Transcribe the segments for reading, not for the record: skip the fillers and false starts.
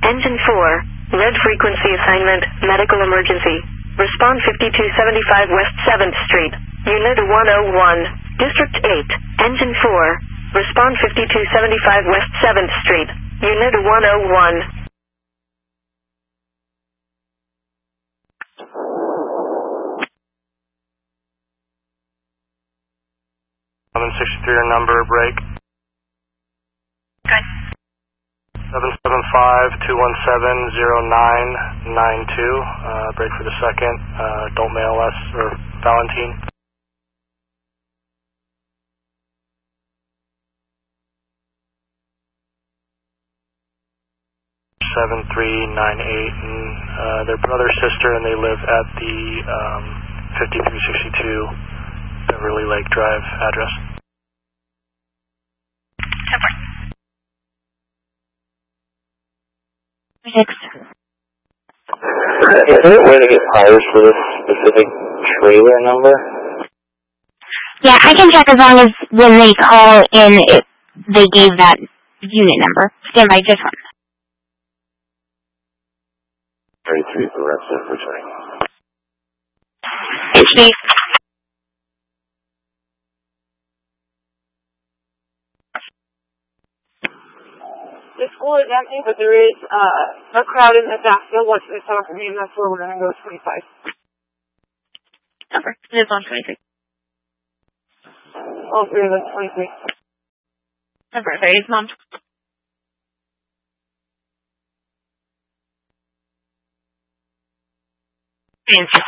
Engine 4, red frequency assignment, medical emergency. Respond 5275 West 7th Street, Unit 101, District 8, Engine 4. Respond 5275 West 7th Street, Unit 101. 763 number, break. Good. 775-217-0992, break for the second, don't mail us, or Valentine. And their brother, sister, and they live at the 5362 Beverly Lake Drive address. Is there a way to get tires for this specific trailer number? Yeah, I can check as long as when they call in, they gave that unit number. Stand by just one. 33 Progressive returning. HD. The school is empty, but there is a crowd in the backfield watching the soccer game. That's where we're going to go 25. Number. It is on 23. All three of us, 23. Number 30, Mom. Fancy.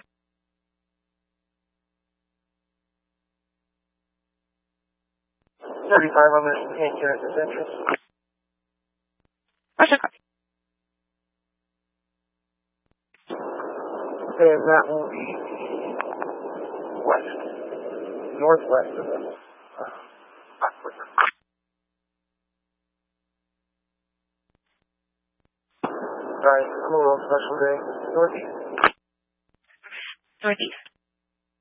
I'm going to take care of this entrance. What's your car? Okay, that will be west. Northwest of us. Alright, I'm a little special day. Northeast. Northeast.